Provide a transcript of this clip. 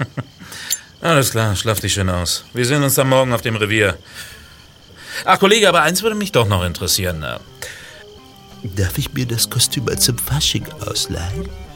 Alles klar, schlaf dich schön aus. Wir sehen uns dann morgen auf dem Revier. Ach, Kollege, aber eins würde mich doch noch interessieren. Darf ich mir das Kostüm zum Fasching ausleihen?